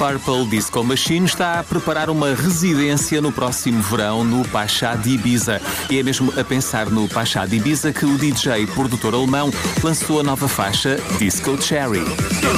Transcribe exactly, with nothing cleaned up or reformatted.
Purple Disco Machine está a preparar uma residência no próximo verão no Paixá de Ibiza. E é mesmo a pensar no Paixá de Ibiza que o D J e produtor alemão lançou a nova faixa Disco Cherry.